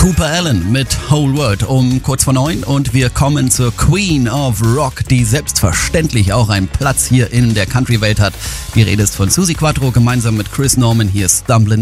Cooper Allen mit Whole World um kurz vor 9 und wir kommen zur Queen of Rock, die selbstverständlich auch einen Platz hier in der Country-Welt hat. Die Rede ist von Suzi Quatro gemeinsam mit Chris Norman. Hier ist Stumblin'